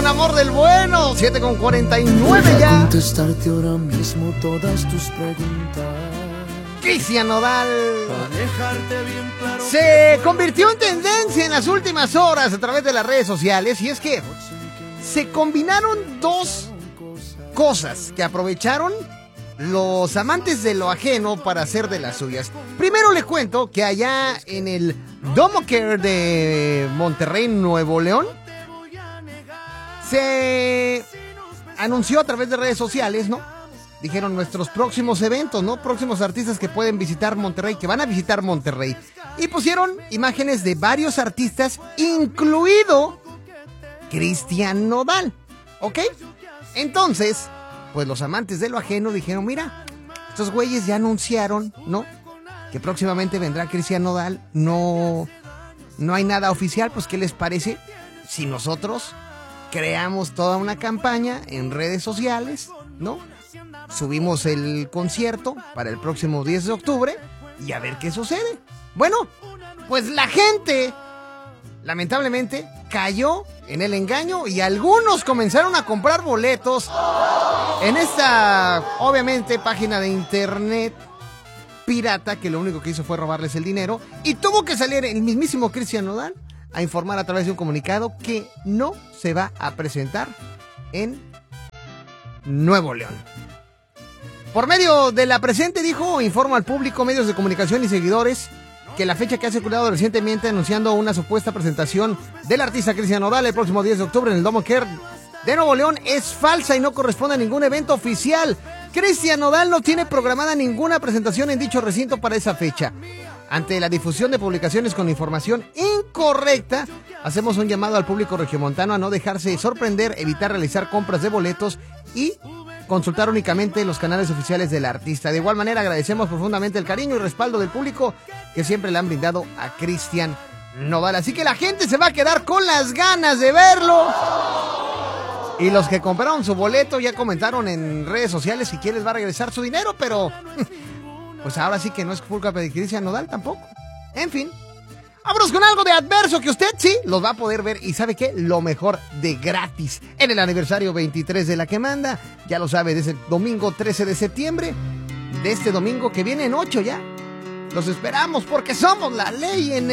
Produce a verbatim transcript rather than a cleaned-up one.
con amor del bueno. siete con cuarenta y nueve ya. Contestarte ahora mismo todas tus preguntas. Cristian Nodal se convirtió en tendencia en las últimas horas a través de las redes sociales, y es que se combinaron dos cosas que aprovecharon los amantes de lo ajeno para hacer de las suyas. Primero le cuento que allá en el Domocare de Monterrey, Nuevo León, se anunció a través de redes sociales, ¿no? Dijeron nuestros próximos eventos, ¿no? Próximos artistas que pueden visitar Monterrey, que van a visitar Monterrey. Y pusieron imágenes de varios artistas, incluido Cristian Nodal, ¿ok? Entonces, pues los amantes de lo ajeno dijeron, mira, estos güeyes ya anunciaron, ¿no? Que próximamente vendrá Cristian Nodal. No, no hay nada oficial, pues ¿qué les parece si nosotros creamos toda una campaña en redes sociales, ¿no? Subimos el concierto para el próximo diez de octubre y a ver qué sucede. Bueno, pues la gente, lamentablemente, cayó en el engaño y algunos comenzaron a comprar boletos en esta, obviamente, página de internet pirata que lo único que hizo fue robarles el dinero, y tuvo que salir el mismísimo Cristian Nodal a informar a través de un comunicado que no se va a presentar en Nuevo León. Por medio de la presente dijo, informo al público, medios de comunicación y seguidores que la fecha que ha circulado recientemente anunciando una supuesta presentación del artista Cristian Nodal el próximo diez de octubre en el Domocare de Nuevo León es falsa y no corresponde a ningún evento oficial. Cristian Nodal no tiene programada ninguna presentación en dicho recinto para esa fecha. Ante la difusión de publicaciones con información incorrecta, hacemos un llamado al público regiomontano a no dejarse sorprender, evitar realizar compras de boletos y consultar únicamente los canales oficiales del artista. De igual manera, agradecemos profundamente el cariño y respaldo del público que siempre le han brindado a Cristian Nodal. Así que la gente se va a quedar con las ganas de verlo. Y los que compraron su boleto ya comentaron en redes sociales si quién les va a regresar su dinero, pero pues ahora sí que no es culpa de Cristian Nodal tampoco. En fin, vámonos con algo de adverso que usted sí los va a poder ver, y ¿sabe qué? Lo mejor de gratis en el aniversario veintitrés de La Que Manda. Ya lo sabe, desde el domingo trece de septiembre, de este domingo que viene en ocho ya. Los esperamos porque somos la ley en el